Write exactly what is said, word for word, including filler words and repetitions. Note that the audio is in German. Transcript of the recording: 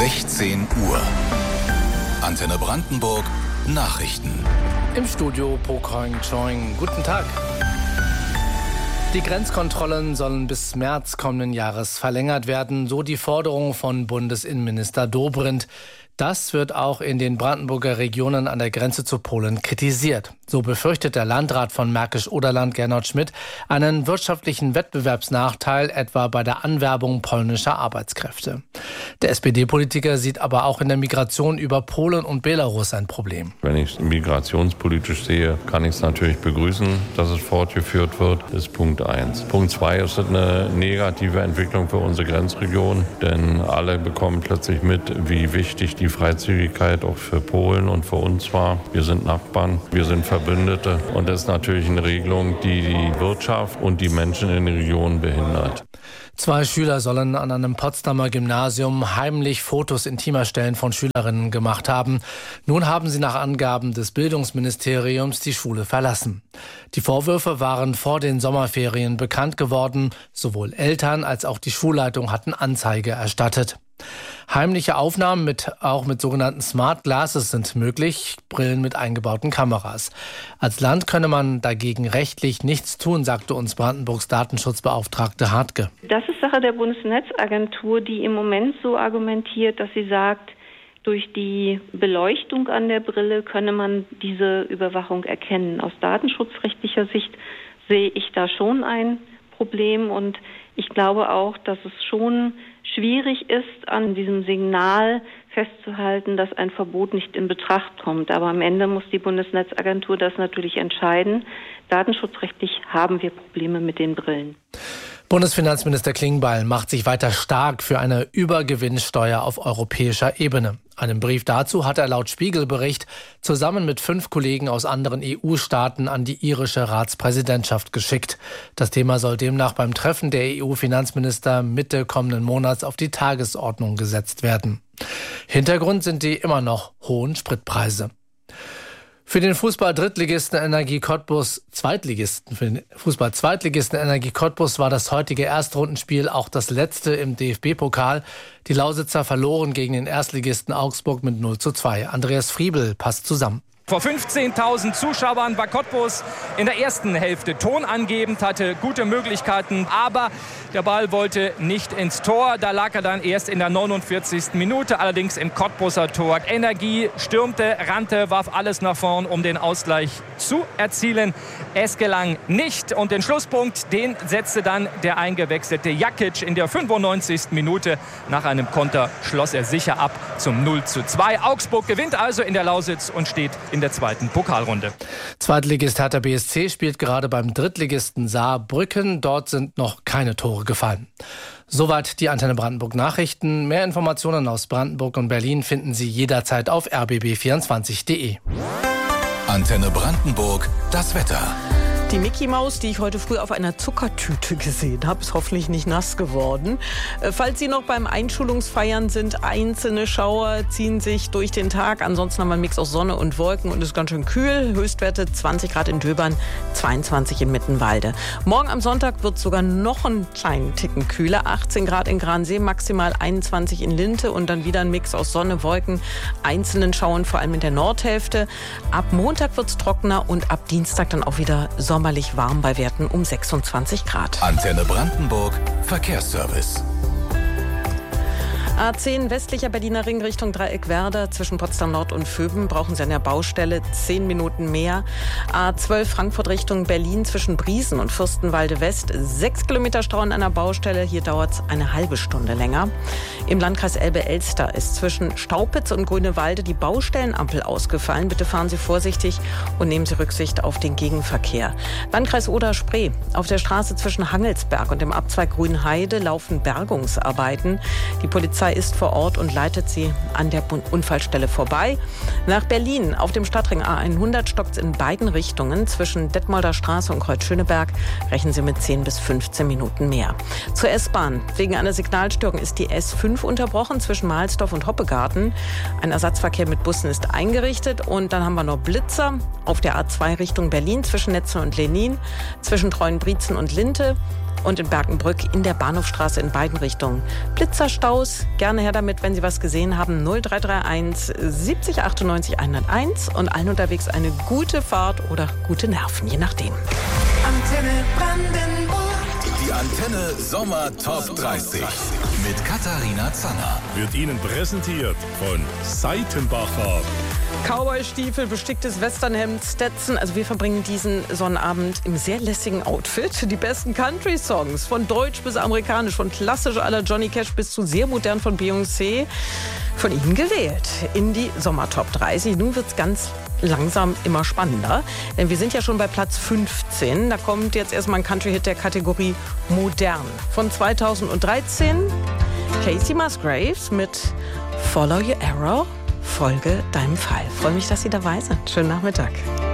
sechzehn Uhr. Antenne Brandenburg Nachrichten. Im Studio Pokoing Choing. Guten Tag. Die Grenzkontrollen sollen bis März kommenden Jahres verlängert werden, so die Forderung von Bundesinnenminister Dobrindt. Das wird auch in den Brandenburger Regionen an der Grenze zu Polen kritisiert. So befürchtet der Landrat von Märkisch-Oderland, Gernot Schmidt, einen wirtschaftlichen Wettbewerbsnachteil, etwa bei der Anwerbung polnischer Arbeitskräfte. Der S P D-Politiker sieht aber auch in der Migration über Polen und Belarus ein Problem. Wenn ich es migrationspolitisch sehe, kann ich es natürlich begrüßen, dass es fortgeführt wird. Das ist Punkt eins. Punkt zwei ist eine negative Entwicklung für unsere Grenzregion, denn alle bekommen plötzlich mit, wie wichtig die Freizügigkeit auch für Polen und für uns war. Wir sind Nachbarn, wir sind Verbündete und das ist natürlich eine Regelung, die die Wirtschaft und die Menschen in den Regionen behindert. Zwei Schüler sollen an einem Potsdamer Gymnasium heimlich Fotos intimer Stellen von Schülerinnen gemacht haben. Nun haben sie nach Angaben des Bildungsministeriums die Schule verlassen. Die Vorwürfe waren vor den Sommerferien bekannt geworden. Sowohl Eltern als auch die Schulleitung hatten Anzeige erstattet. Heimliche Aufnahmen mit, auch mit sogenannten Smart Glasses sind möglich, Brillen mit eingebauten Kameras. Als Land könne man dagegen rechtlich nichts tun, sagte uns Brandenburgs Datenschutzbeauftragte Hartke. Das ist Sache der Bundesnetzagentur, die im Moment so argumentiert, dass sie sagt, durch die Beleuchtung an der Brille könne man diese Überwachung erkennen. Aus datenschutzrechtlicher Sicht sehe ich da schon ein Problem und ich glaube auch, dass es schon schwierig ist, an diesem Signal festzuhalten, dass ein Verbot nicht in Betracht kommt. Aber am Ende muss die Bundesnetzagentur das natürlich entscheiden. Datenschutzrechtlich haben wir Probleme mit den Brillen. Bundesfinanzminister Klingbeil macht sich weiter stark für eine Übergewinnsteuer auf europäischer Ebene. Einen Brief dazu hat er laut Spiegelbericht zusammen mit fünf Kollegen aus anderen E U-Staaten an die irische Ratspräsidentschaft geschickt. Das Thema soll demnach beim Treffen der E U-Finanzminister Mitte kommenden Monats auf die Tagesordnung gesetzt werden. Hintergrund sind die immer noch hohen Spritpreise. Für den Fußball-Drittligisten Energie Cottbus, Zweitligisten, für den Fußball-Zweitligisten Energie Cottbus war das heutige Erstrundenspiel auch das letzte im D F B-Pokal. Die Lausitzer verloren gegen den Erstligisten Augsburg mit null zu zwei. Andreas Friebel passt zusammen. Vor fünfzehntausend Zuschauern war Cottbus in der ersten Hälfte tonangebend, hatte gute Möglichkeiten, aber der Ball wollte nicht ins Tor. Da lag er dann erst in der neunundvierzigsten Minute, allerdings im Cottbuser Tor. Energie stürmte, rannte, warf alles nach vorn, um den Ausgleich zu erzielen. Es gelang nicht und den Schlusspunkt, den setzte dann der eingewechselte Jakic in der fünfundneunzigsten Minute. Nach einem Konter schloss er sicher ab zum null zu zwei. Augsburg gewinnt also in der Lausitz und steht in der zweiten Pokalrunde. Zweitligist Hertha B S C spielt gerade beim Drittligisten Saarbrücken. Dort sind noch keine Tore gefallen. Soweit die Antenne Brandenburg Nachrichten. Mehr Informationen aus Brandenburg und Berlin finden Sie jederzeit auf r b b vierundzwanzig punkt d e. Antenne Brandenburg, das Wetter. Die Mickey Maus, die ich heute früh auf einer Zuckertüte gesehen habe, ist hoffentlich nicht nass geworden. Falls Sie noch beim Einschulungsfeiern sind, einzelne Schauer ziehen sich durch den Tag. Ansonsten haben wir einen Mix aus Sonne und Wolken und es ist ganz schön kühl. Höchstwerte zwanzig Grad in Döbern, zweiundzwanzig in Mittenwalde. Morgen am Sonntag wird es sogar noch einen kleinen Ticken kühler. achtzehn Grad in Gransee, maximal einundzwanzig in Linte und dann wieder ein Mix aus Sonne, Wolken, einzelnen Schauern, vor allem in der Nordhälfte. Ab Montag wird es trockener und ab Dienstag dann auch wieder Sommer. Sommerlich warm bei Werten um sechsundzwanzig Grad. Antenne Brandenburg, Verkehrsservice. A zehn westlicher Berliner Ring Richtung Dreieckwerder zwischen Potsdam Nord und Vöben brauchen Sie an der Baustelle zehn Minuten mehr. A zwölf Frankfurt Richtung Berlin zwischen Briesen und Fürstenwalde West sechs Kilometer Stau an einer Baustelle. Hier dauert es eine halbe Stunde länger. Im Landkreis Elbe-Elster ist zwischen Staupitz und Grünewalde die Baustellenampel ausgefallen. Bitte fahren Sie vorsichtig und nehmen Sie Rücksicht auf den Gegenverkehr. Landkreis Oder-Spree. Auf der Straße zwischen Hangelsberg und dem Abzweig Grünheide laufen Bergungsarbeiten. Die Polizei ist vor Ort und leitet sie an der Unfallstelle vorbei. Nach Berlin auf dem Stadtring A hundert stockt es in beiden Richtungen. Zwischen Detmolder Straße und Kreuz-Schöneberg rechnen Sie mit zehn bis fünfzehn Minuten mehr. Zur S-Bahn. Wegen einer Signalstörung ist die S fünf unterbrochen zwischen Mahlsdorf und Hoppegarten. Ein Ersatzverkehr mit Bussen ist eingerichtet. Und dann haben wir noch Blitzer auf der A zwei Richtung Berlin zwischen Netze und Lenin, zwischen Treuenbrietzen und Linte. und in Berkenbrück in der Bahnhofstraße in beiden Richtungen. Blitzerstaus, gerne her damit, wenn Sie was gesehen haben. null drei drei eins siebzig achtundneunzig hunderteins und allen unterwegs eine gute Fahrt oder gute Nerven, je nachdem. Antenne Brandenburg. Die Antenne Sommer Top dreißig mit Katharina Zanner. Wird Ihnen präsentiert von Seitenbacher. Cowboy-Stiefel, besticktes Westernhemd, Stetson. Also wir verbringen diesen Sonnabend im sehr lässigen Outfit. Die besten Country-Songs, von deutsch bis amerikanisch, von klassisch à la Johnny Cash bis zu sehr modern von Beyoncé, von Ihnen gewählt in die Sommer-Top dreißig. Nun wird's ganz langsam immer spannender, denn wir sind ja schon bei Platz fünfzehn. Da kommt jetzt erstmal ein Country-Hit der Kategorie Modern. Von zweitausenddreizehn Casey Musgraves mit Follow Your Arrow. Folge deinem Pfeil. Freue mich, dass Sie dabei sind. Schönen Nachmittag.